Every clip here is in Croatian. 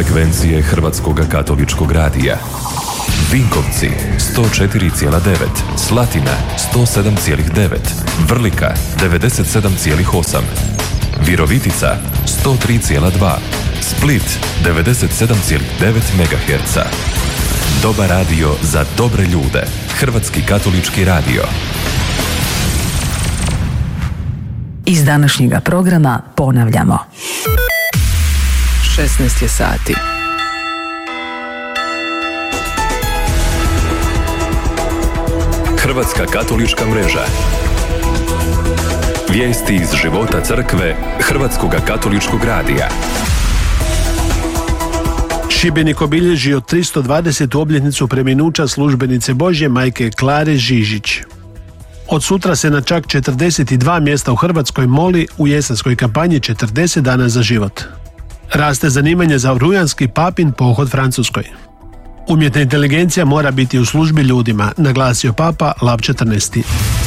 Frekvencije Hrvatskog katoličkog radija. Vinkovci 104,9, Slatina 107,9, Vrlika 97,8, Virovitica 103,2, Split 97,9 MHz. Dobar radio za dobre ljude. Hrvatski katolički radio. Iz današnjega programa ponavljamo. 16 je sati. Hrvatska katolička mreža. Vijesti iz života crkve Hrvatskog katoličkog radija. Šibenik obilježio 320. obljetnicu preminuća službenice Božje majke Klare Žižić. Od sutra se na čak 42 mjesta u Hrvatskoj moli u jesenskoj kampanji 40 dana za život. Raste zanimanje za rujanski papin pohod Francuskoj. Umjetna inteligencija mora biti u službi ljudima, naglasio Papa Lav 14.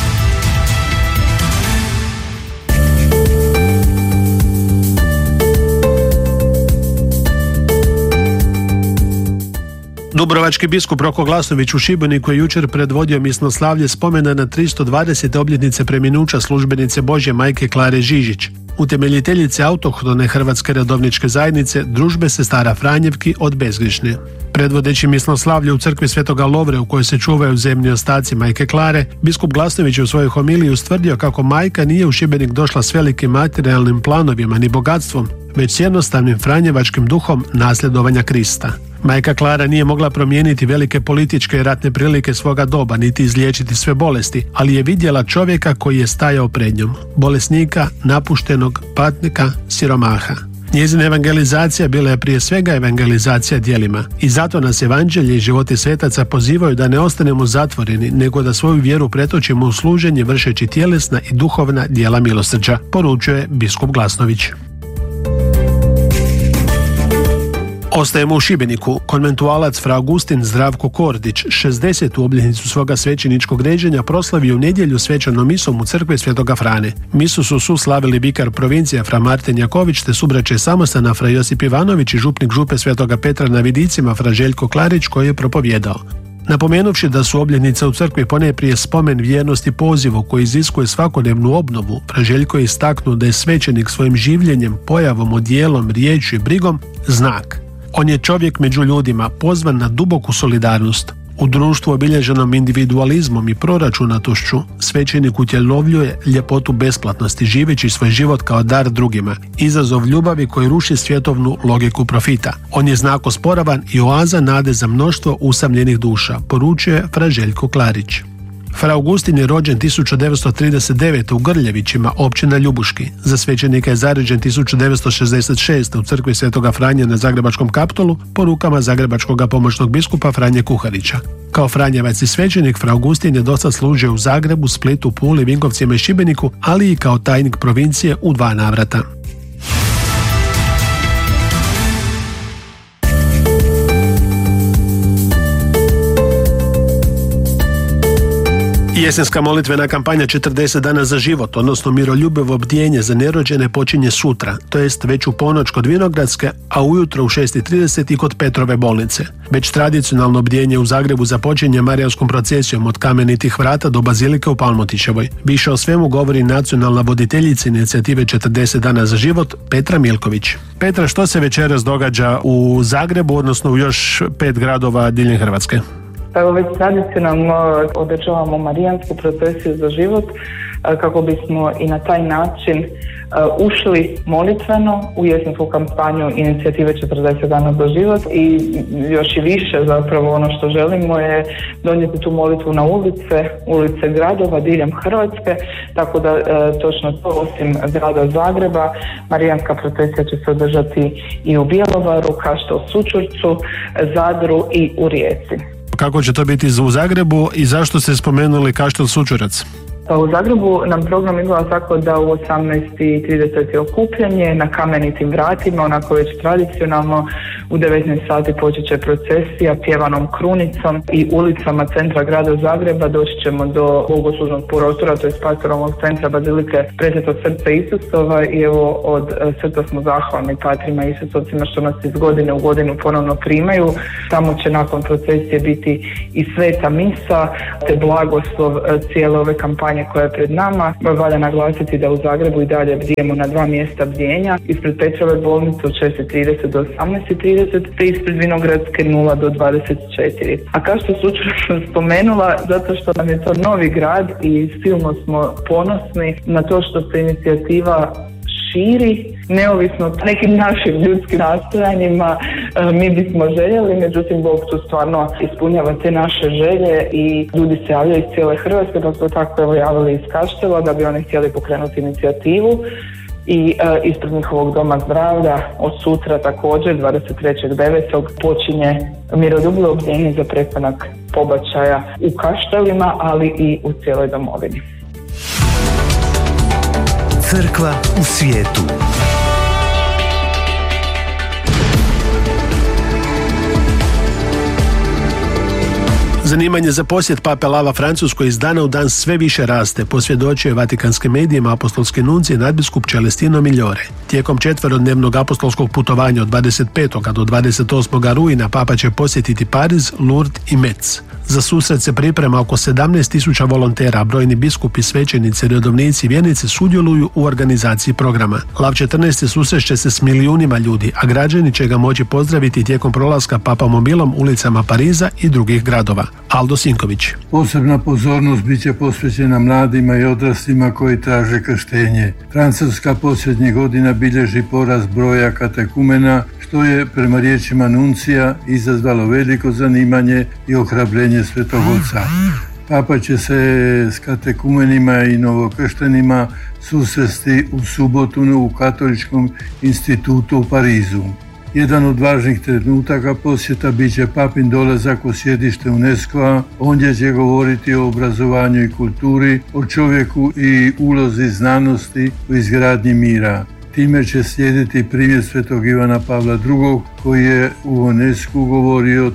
Dubrovački biskup Roko Glasnović u Šibeniku je jučer predvodio misnoslavlje spomena na 320. obljetnice preminuća službenice Božje majke Klare Žižić, utemeljiteljice autohtone Hrvatske redovničke zajednice Družbe sestara Franjevki od Bezgrišne. Predvodeći misnoslavlje u crkvi Svetoga Lovre u kojoj se čuvaju zemni ostaci majke Klare, biskup Glasnović je u svojoj homiliji ustvrdio kako majka nije u Šibenik došla s velikim materijalnim planovima ni bogatstvom, već s jednostavnim franjevačkim duhom nasljedovanja Krista. Majka Klara nije mogla promijeniti velike političke i ratne prilike svoga doba, niti izliječiti sve bolesti, ali je vidjela čovjeka koji je stajao pred njom, bolesnika, napuštenog, patnika, siromaha. Njezina evangelizacija bila je prije svega evangelizacija djelima i zato nas evanđelje i životi svetaca pozivaju da ne ostanemo zatvoreni, nego da svoju vjeru pretočimo u služenje vršeći tjelesna i duhovna djela milosrđa, poručuje biskup Glasnović. Ostajemo u Šibeniku. Konventualac fra Augustin Zdravko Kordić 60. obljetnicu svoga svećeničkog ređenja proslavio u nedjelju svečanom misom u crkvi Svetoga Frane. Misu su suslavili vikar provincija fra Martin Jaković te subraće samostana fra Josip Ivanović i župnik župe Svetoga Petra na Vidicima fra Željko Klarić koji je propovjedao. Napomenuvši da su obljetnice u crkvi ponajprije spomen vjernosti pozivu koji iziskuje svakodnevnu obnovu, fra Željko je istaknuo da je svećenik svojim življenjem, pojavom, odjelom, riječju i brigom znak. On je čovjek među ljudima, pozvan na duboku solidarnost. U društvu obilježenom individualizmom i proračunatošću, svećenik utjelovljuje ljepotu besplatnosti, živeći svoj život kao dar drugima, izazov ljubavi koji ruši svjetovnu logiku profita. On je znak osporavan i oaza nade za mnoštvo usamljenih duša, poručuje fra Željko Klarić. Fra Augustin je rođen 1939. u Grljevićima, općina Ljubuški. Za svećenika je zaređen 1966. u crkvi Svetoga Franje na Zagrebačkom Kaptolu po rukama zagrebačkog pomoćnog biskupa Franje Kuharića. Kao franjevac i svećenik, fra Augustin je dosad služio u Zagrebu, Splitu, Puli, Vinkovcima i Šibeniku, ali i kao tajnik provincije u 2 navrata. Jesenska molitvena kampanja 40 dana za život, odnosno miroljubivo bdjenje za nerođene počinje sutra, to jest već u ponoć kod Vinogradske, a ujutro u 6:30 i kod Petrove bolnice. Već tradicionalno bdjenje u Zagrebu započinje Marijanskom procesijom od Kamenitih vrata do Bazilike u Palmotićevoj. Više o svemu govori nacionalna voditeljica inicijative 40 dana za život, Petra Milković. Petra, što se večeras događa u Zagrebu, odnosno u još 5 gradova diljem Hrvatske? Pa evo već tradicionalno održavamo Marijansku procesiju za život kako bismo i na taj način ušli molitveno u jesensku kampanju inicijative 40 dana za život i još i više zapravo ono što želimo je donijeti tu molitvu na ulice gradova diljem Hrvatske, tako da točno to osim grada Zagreba Marijanska procesija će se održati i u Bjelovaru, Kaštel Sućurcu, Zadru i u Rijeci. Kako će to biti u Zagrebu i zašto ste spomenuli Kaštel Sućurac? Pa u Zagrebu nam program izgleda tako da u 18:30 je okupljanje na Kamenitim vratima, onako već tradicionalno. U 19 sati počet će procesija pjevanom krunicom i ulicama centra grada Zagreba. Doći ćemo do bogoslužnog prostora, to je pastorovog centra Bazilike Presvetog srca Isusova i evo od srca smo zahvalni patrima Isusovcima što nas iz godine u godinu ponovno primaju. Tamo će nakon procesije biti i sveta misa te blagoslov cijele ove kampanje koja je pred nama. Valja naglasiti da u Zagrebu i dalje bdijemo na 2 mjesta bdijenja, ispred Petrove bolnice od 6:30 do 18:30 te ispred Vinogradske 0 do 24. A kao što sam spomenula, zato što nam je to novi grad i silno smo ponosni na to što se inicijativa širi, neovisno o nekim našim ljudskim nastojanjima. Mi bismo željeli, međutim Bog tu stvarno ispunjava te naše želje i ljudi se javljaju iz cijele Hrvatske, pa smo tako evo javili iz Kaštela da bi oni htjeli pokrenuti inicijativu. I ispred njihovog doma zdravlja od sutra također 23.9. počinje miroljubivo bdjenje za prestanak pobačaja u Kaštelima, ali i u cijeloj domovini. Crkva u svijetu. Zanimanje za posjet pape Lava Francuskoj iz dana u dan sve više raste, posvjedočio je vatikanskim medijima apostolski nuncije nadbiskup Celestino Migliore. Tijekom 4-dnevnog apostolskog putovanja od 25. do 28. rujna papa će posjetiti Pariz, Lourdes i Metz. Za susret se priprema oko 17.000 volontera, a brojni biskupi, svećenici, redovnici i vjernici sudjeluju u organizaciji programa. Lav 14. susreće se s milijunima ljudi, a građani će ga moći pozdraviti tijekom prolaska papamobilom ulicama Pariza i drugih gradova. Aldo Sinković. Posebna pozornost bit će posvećena mladima i odraslima koji traže krštenje. Francuska posljednjih godina bilježi porast broja katekumena, što je prema riječima nuncija izazvalo veliko zanimanje i ohrabrenje Svetog Oca. Papa će se s katekumenima i novokrštenima susresti u subotu u Katoličkom institutu u Parizu. Jedan od važnih trenutaka posjeta bit će papin dolazak u sjedište UNESCO-a. Ondje će govoriti o obrazovanju i kulturi, o čovjeku i ulozi znanosti u izgradnji mira. Time će slijediti primjer svetog Ivana Pavla II. Koji je u UNESCO govorio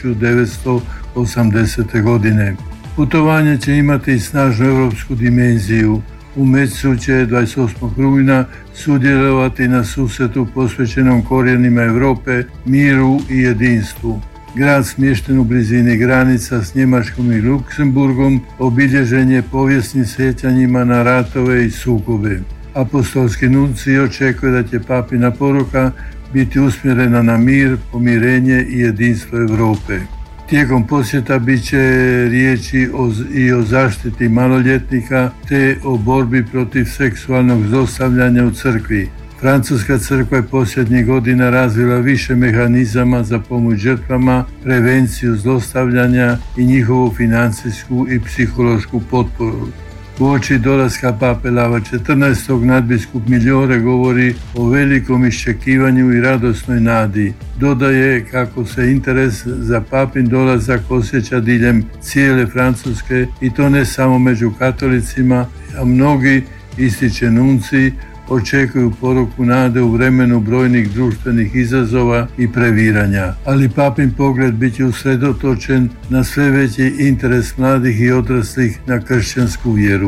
1980. godine. Putovanje će imati i snažnu europsku dimenziju. U Metzu će 28. rujna sudjelovati na susretu posvećenom korijenima Europe, miru i jedinstvu. Grad smješten u blizini granica s Njemačkom i Luksemburgom obilježen je povijesnim sjećanjima na ratove i sukobe. Apostolski nuncij očekuje da će papina poruka biti usmjerena na mir, pomirenje i jedinstvo Europe. Tijekom posjeta bit će riječi i o zaštiti maloljetnika te o borbi protiv seksualnog zlostavljanja u crkvi. Francuska crkva je posljednjih godina razvila više mehanizama za pomoć žrtvama, prevenciju zlostavljanja i njihovu financijsku i psihološku potporu. Uoči dolaska pape Lava 14. nadbiskup Migliore govori o velikom iščekivanju i radosnoj nadi. Dodaje kako se interes za papin dolazak osjeća diljem cijele Francuske i to ne samo među katolicima, a mnogi, ističe nuncij, očekuju poruku nade u vremenu brojnih društvenih izazova i previranja. Ali papin pogled bit će usredotočen na sve veći interes mladih i odraslih na kršćansku vjeru.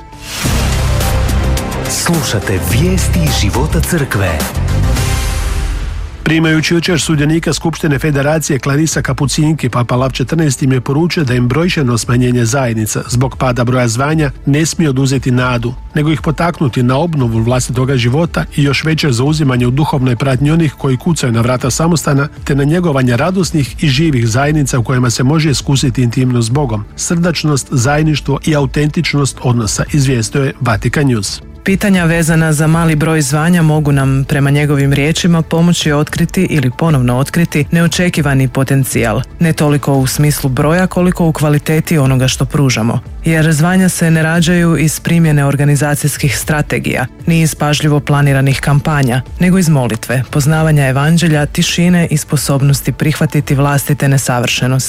Slušate vijesti života crkve. Primajući jučer sudionika Skupštine Federacije Clarisa Kapucinki, papa Lav 14. im je poručio da im brojčano smanjenje zajednica zbog pada broja zvanja ne smije oduzeti nadu, nego ih potaknuti na obnovu vlastitoga života i još veće zauzimanje u duhovnoj pratnji onih koji kucaju na vrata samostana, te na njegovanje radosnih i živih zajednica u kojima se može iskusiti intimnost s Bogom, srdačnost, zajedništvo i autentičnost odnosa, izvijestio je Vatikan News. Pitanja vezana za mali broj zvanja mogu nam, prema njegovim riječima, pomoći otkriti ili ponovno otkriti neočekivani potencijal. Ne toliko u smislu broja koliko u kvaliteti onoga što pružamo. Jer zvanja se ne rađaju iz primjene organizacijskih strategija, ni iz pažljivo planiranih kampanja, nego iz molitve, poznavanja evanđelja, tišine i sposobnosti prihvatiti vlastite nesavršenosti.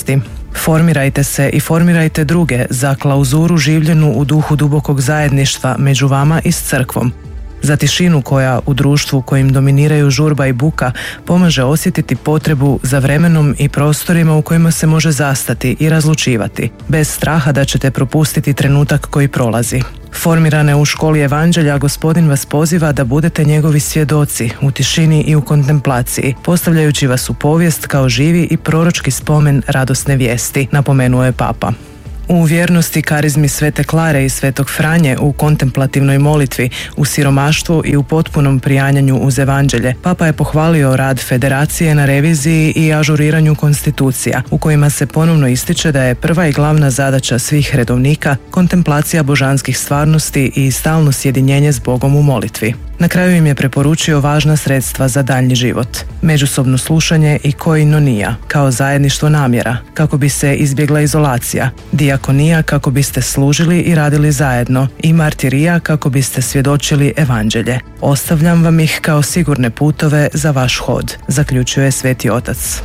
Formirajte se i formirajte druge za klauzuru življenu u duhu dubokog zajedništva među vama i s crkvom. Za tišinu koja u društvu kojim dominiraju žurba i buka pomaže osjetiti potrebu za vremenom i prostorima u kojima se može zastati i razlučivati, bez straha da ćete propustiti trenutak koji prolazi. Formirane u školi Evanđelja, Gospodin vas poziva da budete njegovi svjedoci u tišini i u kontemplaciji, postavljajući vas u povijest kao živi i proročki spomen radosne vijesti, napomenuo je Papa. U vjernosti karizmi Svete Klare i Svetog Franje, u kontemplativnoj molitvi, u siromaštvu i u potpunom prijanjanju uz Evanđelje, Papa je pohvalio rad Federacije na reviziji i ažuriranju konstitucija, u kojima se ponovno ističe da je prva i glavna zadaća svih redovnika kontemplacija božanskih stvarnosti i stalno sjedinjenje s Bogom u molitvi. Na kraju im je preporučio važna sredstva za daljnji život: međusobno slušanje i koinonija, kao zajedništvo namjera, kako bi se izbjegla izolacija, dijakonija kako biste služili i radili zajedno, i martirija kako biste svjedočili Evanđelje. Ostavljam vam ih kao sigurne putove za vaš hod, zaključuje Sveti Otac.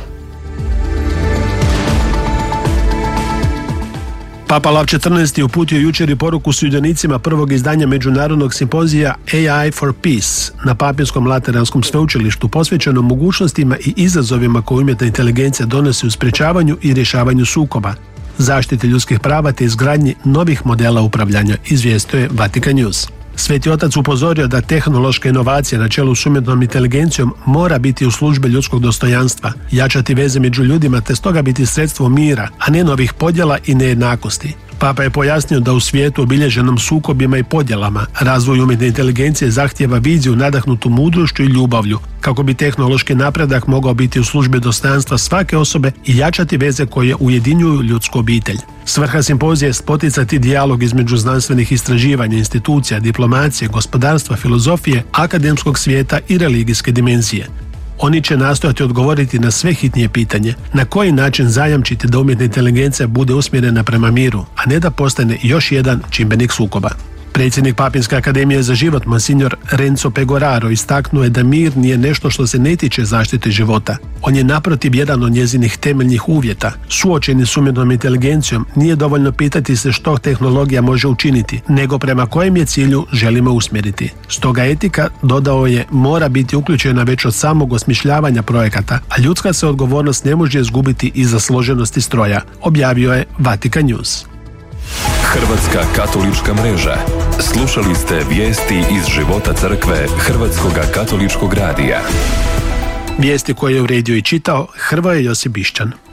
Papa Lav XIV. Uputio jučer i poruku sudionicima prvog izdanja međunarodnog simpozija AI for Peace na Papinskom Lateranskom sveučilištu, posvećeno mogućnostima i izazovima koje umjetna inteligencija donosi u sprečavanju i rješavanju sukoba, zaštiti ljudskih prava te izgradnji novih modela upravljanja, izvijestuje Vatican News. Sveti Otac upozorio da tehnološka inovacija na čelu s umjetnom inteligencijom mora biti u službi ljudskog dostojanstva, jačati veze među ljudima te stoga biti sredstvo mira, a ne novih podjela i nejednakosti. Papa je pojasnio da u svijetu obilježenom sukobima i podjelama razvoj umjetne inteligencije zahtijeva viziju nadahnutu mudrošću i ljubavlju, kako bi tehnološki napredak mogao biti u službi dostojanstva svake osobe i jačati veze koje ujedinjuju ljudsku obitelj. Svrha simpozija je poticati dijalog između znanstvenih istraživanja, institucija, diplomacije, gospodarstva, filozofije, akademskog svijeta i religijske dimenzije. Oni će nastojati odgovoriti na sve hitnije pitanje: na koji način zajamčiti da umjetna inteligencija bude usmjerena prema miru, a ne da postane još jedan čimbenik sukoba. Predsjednik Papinske akademije za život, monsignor Renzo Pegoraro, istaknuo je da mir nije nešto što se ne tiče zaštite života. On je naprotiv jedan od njezinih temeljnih uvjeta. Suočeni s umjetnom inteligencijom nije dovoljno pitati se što tehnologija može učiniti, nego prema kojem je cilju želimo usmjeriti. Stoga etika, dodao je, mora biti uključena već od samog osmišljavanja projekata, a ljudska se odgovornost ne može izgubiti iza složenosti stroja, objavio je Vatican News. Hrvatska katolička mreža. Slušali ste vijesti iz života crkve Hrvatskoga katoličkog radija. Vijesti koje je uredio i čitao Hrvoje Josip Bišćan.